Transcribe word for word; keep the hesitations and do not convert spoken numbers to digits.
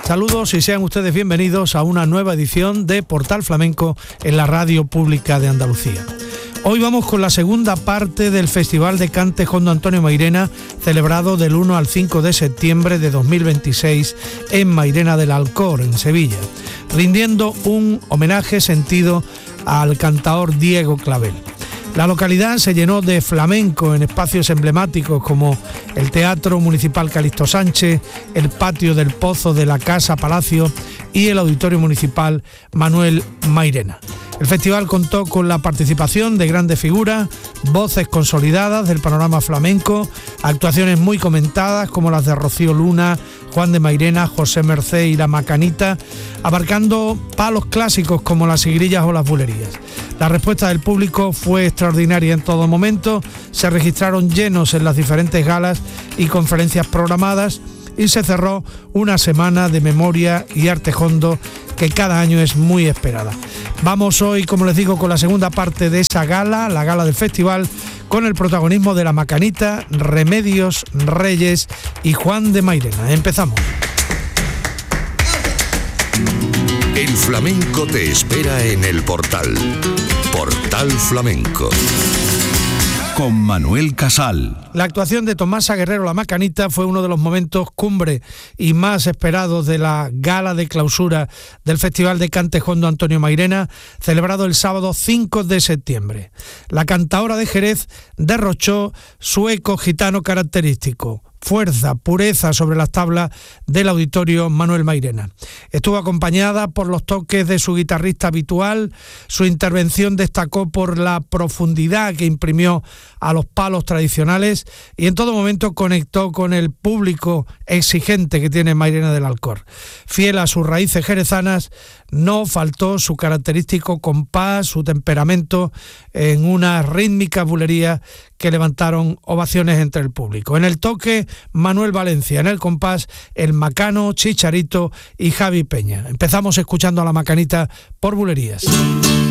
Saludos y sean ustedes bienvenidos a una nueva edición de Portal Flamenco en la Radio Pública de Andalucía. Hoy vamos con la segunda parte del Festival de Cante Jondo Antonio Mairena, celebrado del uno al cinco de septiembre de dos mil veintiséis en Mairena del Alcor, en Sevilla, rindiendo un homenaje sentido al cantaor Diego Clavel. La localidad se llenó de flamenco en espacios emblemáticos como el Teatro Municipal Calixto Sánchez, el patio del Pozo de la Casa Palacio y el Auditorio Municipal Manuel Mairena. El festival contó con la participación de grandes figuras, voces consolidadas del panorama flamenco, actuaciones muy comentadas como las de Rocío Luna, Juan de Mairena, José Mercé y La Macanita, abarcando palos clásicos como las sigrillas o las bulerías. La respuesta del público fue extraordinaria en todo momento, se registraron llenos en las diferentes galas y conferencias programadas y se cerró una semana de memoria y arte jondo que cada año es muy esperada. Vamos hoy, como les digo, con la segunda parte de esa gala, la gala del festival, con el protagonismo de La Macanita, Remedios Reyes y Juan de Mairena. Empezamos. El flamenco te espera en el Portal. Portal Flamenco. Con Manuel Casal. La actuación de Tomasa Guerrero La Macanita fue uno de los momentos cumbre y más esperados de la gala de clausura del Festival de Cante Jondo Antonio Mairena, celebrado el sábado cinco de septiembre. La cantaora de Jerez derrochó su eco gitano característico, fuerza, pureza sobre las tablas del Auditorio Manuel Mairena. Estuvo acompañada por los toques de su guitarrista habitual, su intervención destacó por la profundidad que imprimió a los palos tradicionales y en todo momento conectó con el público exigente que tiene Mairena del Alcor. Fiel a sus raíces jerezanas, no faltó su característico compás, su temperamento en una rítmica bulería que levantaron ovaciones entre el público. En el toque, Manuel Valencia, en el compás, el Macano, Chicharito y Javi Peña. Empezamos escuchando a La Macanita por Bulerías.